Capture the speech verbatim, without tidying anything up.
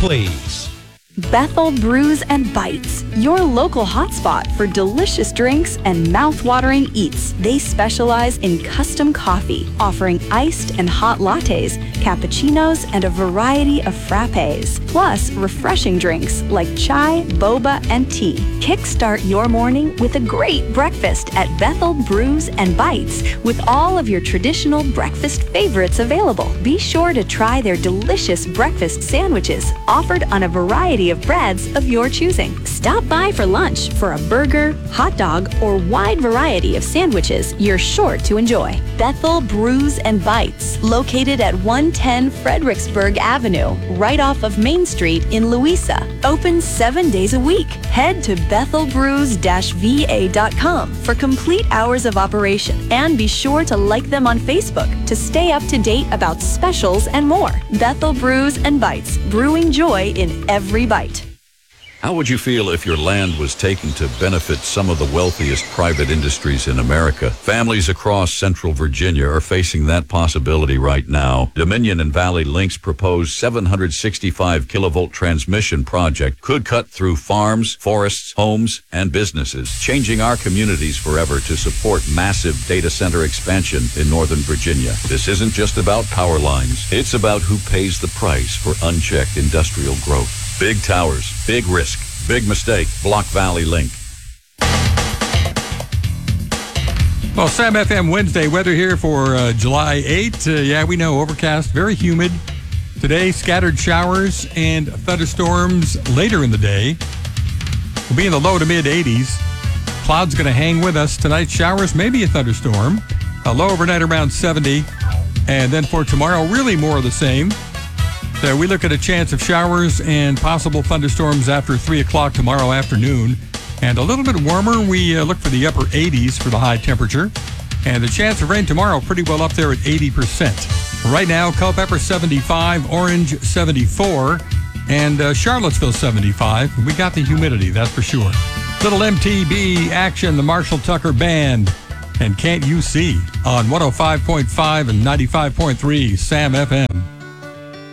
please. Bethel Brews and Bites, your local hotspot for delicious drinks and mouth-watering eats. They specialize in custom coffee, offering iced and hot lattes, cappuccinos, and a variety of frappes, plus refreshing drinks like chai, boba, and tea. Kickstart your morning with a great breakfast at Bethel Brews and Bites with all of your traditional breakfast favorites available. Be sure to try their delicious breakfast sandwiches offered on a variety of breads of your choosing. Stop by for lunch for a burger, hot dog, or wide variety of sandwiches you're sure to enjoy. Bethel Brews and Bites, located at one ten Fredericksburg Avenue, right off of Main Street in Louisa. Open seven days a week. Head to bethel brews dash v a dot com for complete hours of operation, and be sure to like them on Facebook to stay up to date about specials and more. Bethel Brews and Bites, brewing joy in every bite. How would you feel if your land was taken to benefit some of the wealthiest private industries in America? Families across Central Virginia are facing that possibility right now. Dominion and Valley Link's proposed seven hundred sixty-five kilovolt transmission project could cut through farms, forests, homes, and businesses, changing our communities forever to support massive data center expansion in Northern Virginia. This isn't just about power lines. It's about who pays the price for unchecked industrial growth. Big towers, big risk, big mistake. Block Valley Link. Well, Sam F M Wednesday weather here for uh, July eighth. Uh, yeah, we know, overcast, very humid. Today, scattered showers and thunderstorms later in the day. We'll be in the low to mid eighties. Clouds going to hang with us tonight. Showers, maybe a thunderstorm. A low overnight around seventy. And then for tomorrow, really more of the same. So we look at a chance of showers and possible thunderstorms after three o'clock tomorrow afternoon. And a little bit warmer, we uh, look for the upper eighties for the high temperature. And the chance of rain tomorrow pretty well up there at eighty percent. Right now, Culpeper seventy-five, Orange seventy-four, and uh, Charlottesville seventy-five. We got the humidity, that's for sure. Little M T B action, the Marshall Tucker Band. And Can't You See on one oh five point five and ninety-five point three Sam F M.